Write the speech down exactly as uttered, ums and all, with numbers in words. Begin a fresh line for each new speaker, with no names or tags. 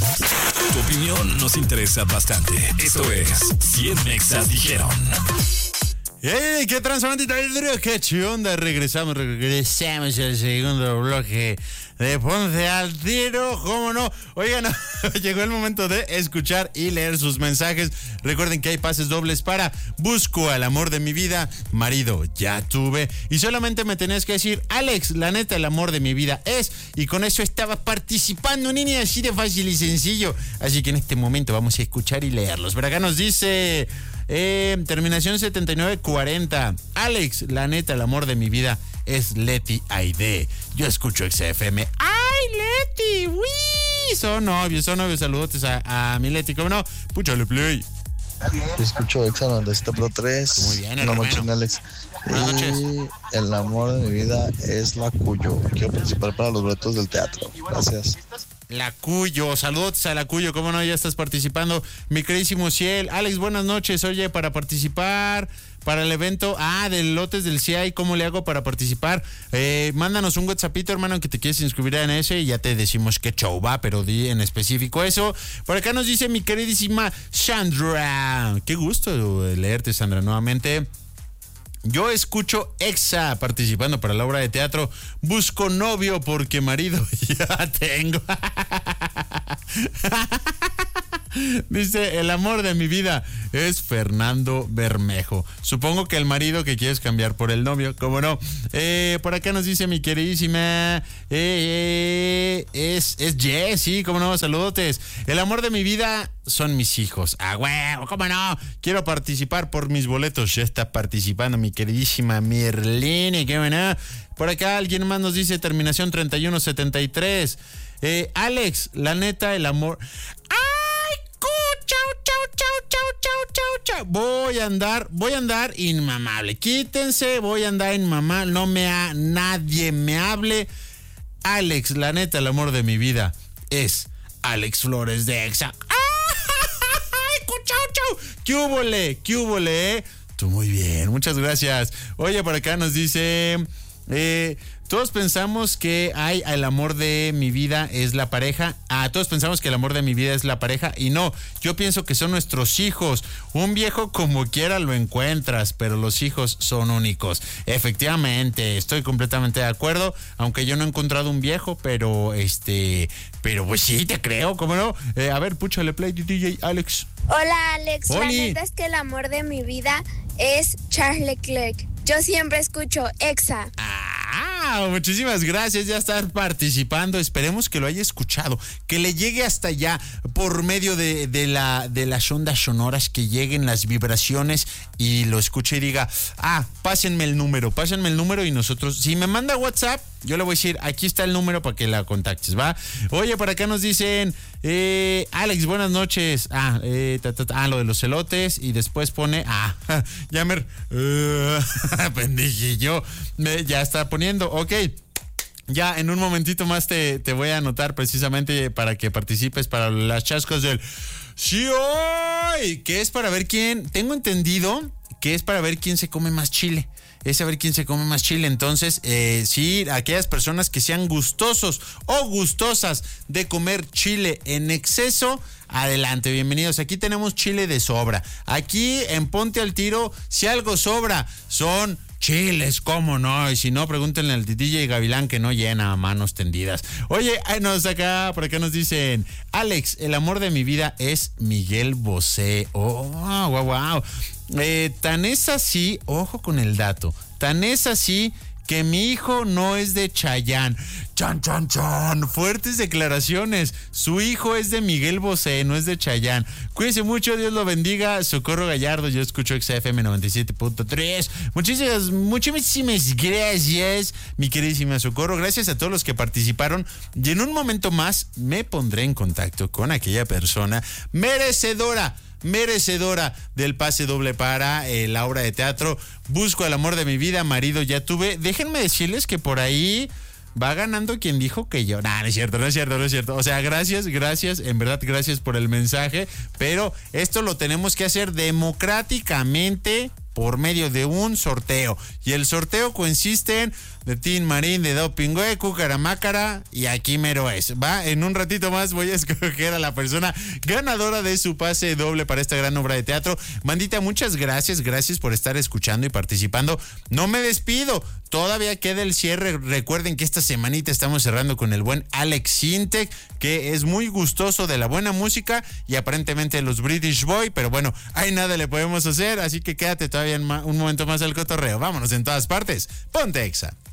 Tu opinión nos interesa bastante. Esto es cien Mexas Dijeron.
¡Ey! ¡Qué transformante! ¡Qué chionda! Regresamos, regresamos al segundo bloque de Ponce al Tiro. ¿Cómo no? Oigan, llegó el momento de escuchar y leer sus mensajes. Recuerden que hay pases dobles para Busco al amor de mi vida, marido, ya tuve. Y solamente me tenías que decir, Alex, la neta, el amor de mi vida es. Y con eso estaba participando, niña, así de fácil y sencillo. Así que en este momento vamos a escuchar y leerlos. Pero acá nos dice... Eh, terminación setenta y nueve cuarenta. Alex, la neta, el amor de mi vida es Leti Aide. Yo escucho X F M. ¡Ay, Leti! ¡Uy! Son novios, son novios. Saludotes a, a mi Leti. ¿Cómo no? Púchale play.
Yo escucho Exa noventa Pro tres.
Muy bien,
Buenas
hermano.
noches, Alex.
Buenas noches.
Y el amor de mi vida es la Cuyo. Quiero participar para los boletos del teatro. Gracias.
La Cuyo, saludos a la Cuyo, ¿cómo no? Ya estás participando, mi queridísimo Ciel. Alex, buenas noches. Oye, para participar para el evento, ah, del Lotes del C I A, ¿cómo le hago para participar? Eh, mándanos un WhatsAppito, hermano, que te quieres inscribir en ese y ya te decimos qué show va, pero di en específico eso. Por acá nos dice mi queridísima Sandra. Qué gusto leerte, Sandra, nuevamente. Yo escucho Exa participando para la obra de teatro. Busco novio porque marido ya tengo. Dice, el amor de mi vida es Fernando Bermejo. Supongo que el marido que quieres cambiar por el novio, ¿cómo no? Eh, por acá nos dice mi queridísima eh, eh, es, es Jess, sí, ¿cómo no? Saludotes. El amor de mi vida son mis hijos. Ah, huevo, ¿cómo no? Quiero participar por mis boletos. Ya está participando mi queridísima Mirline, ¿qué bueno? Por acá alguien más nos dice terminación treinta y uno setenta y tres. Eh, Alex, la neta, el amor... Voy a andar, voy a andar inmamable. Quítense, voy a andar inmamable. No me ha, nadie me hable. Alex, la neta, el amor de mi vida es Alex Flores de Exa. ¿Qué húbole? ¿Qué húbole, eh? Tú muy bien, muchas gracias. Oye, por acá nos dice... Eh, todos pensamos que hay el amor de mi vida es la pareja. Ah, todos pensamos que el amor de mi vida es la pareja y no, yo pienso que son nuestros hijos. Un viejo como quiera lo encuentras, pero los hijos son únicos. Efectivamente, estoy completamente de acuerdo, aunque yo no he encontrado un viejo, pero este, pero pues sí te creo, ¿cómo no? Eh, a ver, púchale play D J Alex.
Hola Alex,
Oli.
La neta es que el amor de mi vida es Charles Leclerc. Yo siempre escucho Exa.
Ah, muchísimas gracias, ya estar participando. Esperemos que lo haya escuchado, que le llegue hasta allá por medio de, de, la, de las ondas sonoras, que lleguen las vibraciones y lo escuche y diga, ah, pásenme el número, pásenme el número y nosotros, si me manda WhatsApp, yo le voy a decir, aquí está el número para que la contactes, ¿va? Oye, por acá nos dicen, eh, Alex, buenas noches. Ah, eh, ta, ta, ta, ah, lo de los elotes y después pone, ah, ya me, uh, pendejillo, me, ya está poniendo, ok. Ya en un momentito más te, te voy a anotar precisamente para que participes para las chascas del sí hoy, que es para ver quién, tengo entendido que es para ver quién se come más chile. Es saber quién se come más chile. Entonces, eh, sí, aquellas personas que sean gustosos o gustosas de comer chile en exceso, adelante, bienvenidos. Aquí tenemos chile de sobra. Aquí en Ponte al Tiro, si algo sobra, son chiles, ¿cómo no? Y si no, pregúntenle al D J Gavilán, que no llena a manos tendidas. Oye, nos acá, por acá nos dicen, Alex, el amor de mi vida es Miguel Bosé. Oh, wow, wow. Eh, tan es así, ojo con el dato, tan es así que mi hijo no es de Chayanne. Chan, chan, chan. Fuertes declaraciones. Su hijo es de Miguel Bosé, no es de Chayanne. Cuídense mucho, Dios lo bendiga. Socorro Gallardo, yo escucho X F M noventa y siete punto tres. Muchísimas, muchísimas gracias, mi queridísima Socorro. Gracias a todos los que participaron. Y en un momento más me pondré en contacto con aquella persona merecedora. merecedora del pase doble para eh, la obra de teatro Busco al amor de mi vida, marido ya tuve. Déjenme decirles que por ahí va ganando quien dijo que yo. Nah, no es cierto, no es cierto, no es cierto. O sea, gracias, gracias, en verdad, gracias por el mensaje. Pero esto lo tenemos que hacer democráticamente por medio de un sorteo. Y el sorteo consiste en de Tin Marín, de Dopingüe, Cucaramácara, y aquí mero es, ¿va? En un ratito más voy a escoger a la persona ganadora de su pase doble para esta gran obra de teatro. Bandita, muchas gracias, gracias por estar escuchando y participando. No me despido, todavía queda el cierre. Recuerden que esta semanita estamos cerrando con el buen Alex Sintek, que es muy gustoso de la buena música y aparentemente de los British Boy, pero bueno, ahí nada le podemos hacer, así que quédate todavía un momento más al cotorreo. Vámonos en todas partes. Ponte Exa.